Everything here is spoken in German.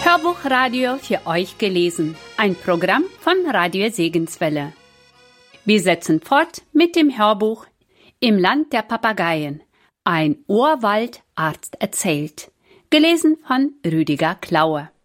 Hörbuchradio für euch gelesen, ein Programm von Radio Segenswelle. Wir setzen fort mit dem Hörbuch Im Land der Papageien. Ein Urwaldarzt erzählt. Gelesen von Rüdiger Klaue.